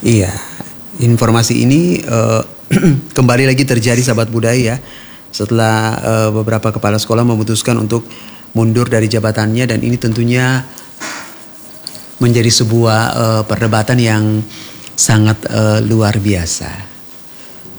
Iya, informasi ini kembali lagi terjadi sahabat budaya setelah beberapa kepala sekolah memutuskan untuk mundur dari jabatannya, dan ini tentunya menjadi sebuah perdebatan yang sangat luar biasa.